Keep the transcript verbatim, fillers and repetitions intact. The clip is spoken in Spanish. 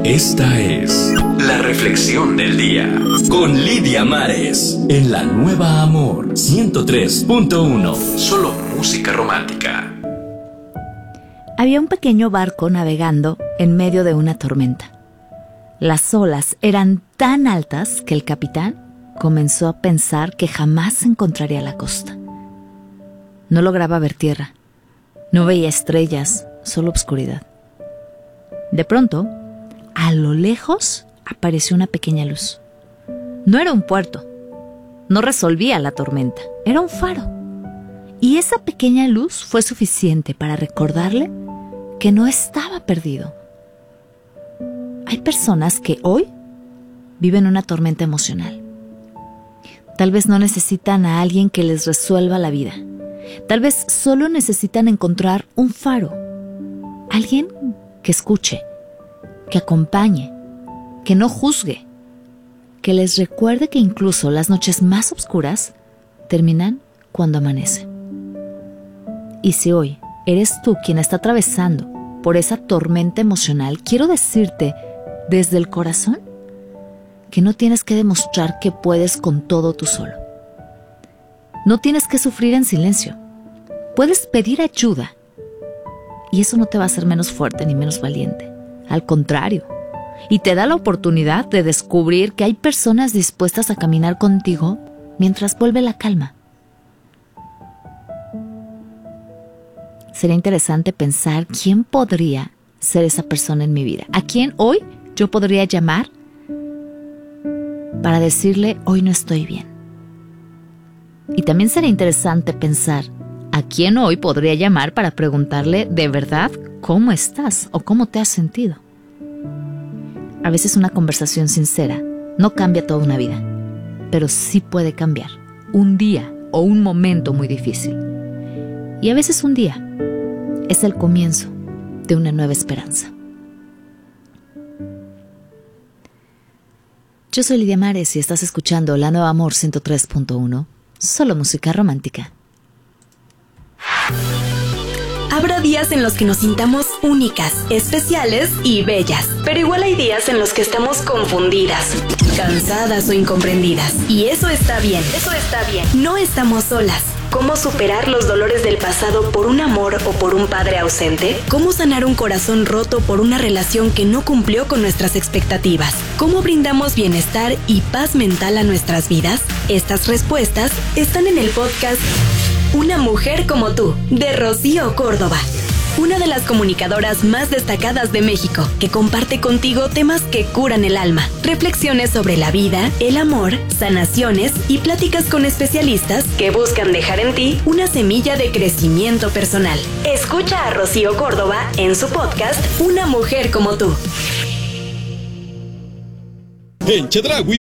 Esta es la reflexión del día con Lidia Mares en la Nueva Amor ciento tres punto uno. Solo música romántica. Había un pequeño barco navegando en medio de una tormenta. Las olas eran tan altas que el capitán comenzó a pensar que jamás encontraría la costa. No lograba ver tierra, no veía estrellas, solo oscuridad. De pronto, a lo lejos apareció una pequeña luz. No era un puerto, no resolvía la tormenta, era un faro. Y esa pequeña luz fue suficiente para recordarle que no estaba perdido. Hay personas que hoy viven una tormenta emocional. Tal vez no necesitan a alguien que les resuelva la vida. Tal vez solo necesitan encontrar un faro. Alguien que escuche, que acompañe, que no juzgue, que les recuerde que incluso las noches más oscuras terminan cuando amanece. Y si hoy eres tú quien está atravesando por esa tormenta emocional, quiero decirte desde el corazón que no tienes que demostrar que puedes con todo tú solo. No tienes que sufrir en silencio. Puedes pedir ayuda y eso no te va a hacer menos fuerte ni menos valiente. Al contrario, y te da la oportunidad de descubrir que hay personas dispuestas a caminar contigo mientras vuelve la calma. Sería interesante pensar quién podría ser esa persona en mi vida. ¿A quién hoy yo podría llamar para decirle hoy no estoy bien? Y también sería interesante pensar a quién hoy podría llamar para preguntarle de verdad cómo estás o cómo te has sentido. A veces una conversación sincera no cambia toda una vida, pero sí puede cambiar un día o un momento muy difícil. Y a veces un día es el comienzo de una nueva esperanza. Yo soy Lidia Mares y estás escuchando La Nueva Amor ciento tres punto uno, solo música romántica. Habrá días en los que nos sintamos únicas, especiales y bellas, pero igual hay días en los que estamos confundidas, cansadas o incomprendidas. Y eso está bien, eso está bien. No estamos solas. ¿Cómo superar los dolores del pasado por un amor o por un padre ausente? ¿Cómo sanar un corazón roto por una relación que no cumplió con nuestras expectativas? ¿Cómo brindamos bienestar y paz mental a nuestras vidas? Estas respuestas están en el podcast Una Mujer Como Tú, de Rocío Córdoba, una de las comunicadoras más destacadas de México, que comparte contigo temas que curan el alma, reflexiones sobre la vida, el amor, sanaciones y pláticas con especialistas que buscan dejar en ti una semilla de crecimiento personal. Escucha a Rocío Córdoba en su podcast Una Mujer Como Tú. En Chedraui